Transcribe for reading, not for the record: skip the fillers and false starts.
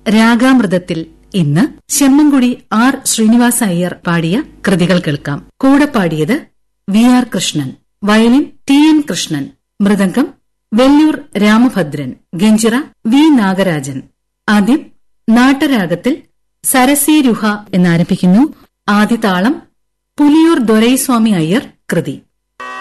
രാഗാമൃതത്തിൽ ഇന്ന് ചെമ്മൻകുടി ആർ ശ്രീനിവാസ അയ്യർ പാടിയ കൃതികൾ കേൾക്കാം. കൂടെ പാടിയത് V R Krishnan, violin T N Krishnan, mridangam Vellore Ramabhadran, ganjira V Nagarajan. ആദ്യം നാട്ടരാഗത്തിൽ സരസീരുഹ എന്നാരംഭിക്കുന്നു. ആദ്യതാളം പുലിയൂർ ദൊരൈസ്വാമി അയ്യർ കൃതി.